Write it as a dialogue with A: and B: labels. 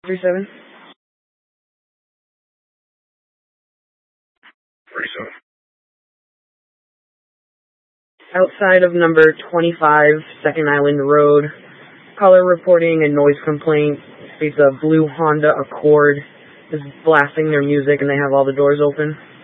A: 37.
B: 37.
A: Outside of number 25, Second Island Road. Caller reporting a noise complaint. States a blue Honda Accord is blasting their music and they have all the doors open.